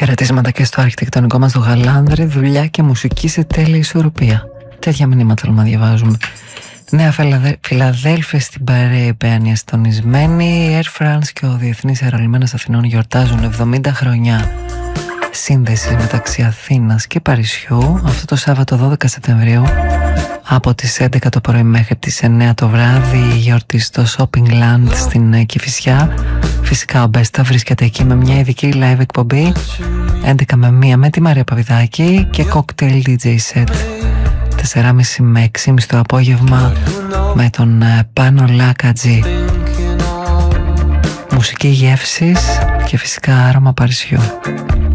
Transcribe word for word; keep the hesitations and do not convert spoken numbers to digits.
Χαιρετίσματα και στο αρχιτεκτονικό μας το Γαλάνδρη. Δουλειά και μουσική σε τέλεια ισορροπία. Τέτοια μηνύματα θέλουμε να διαβάζουμε. Νέα Φιλαδέλφια στην παρέα, είπε ανιαστονισμένη. Η Air France και ο Διεθνής Αερολιμένας Αθηνών γιορτάζουν εβδομήντα χρόνια σύνδεσης μεταξύ Αθήνας και Παρισιού αυτό το Σάββατο δώδεκα Σεπτεμβρίου από τις έντεκα το πρωί μέχρι τις εννέα το βράδυ. Η γιορτή στο Shopping Land στην Κηφισιά. Φυσικά ο Μπέστα βρίσκεται εκεί με μια ειδική live εκπομπή έντεκα με μία με τη Μαρία Παπηδάκη και cocktail ντι τζέι set τέσσερα και μισή με έξι και μισή το απόγευμα με τον Πάνο Λάκατζη. Μουσική γεύσης και φυσικά άρωμα Παρισιού.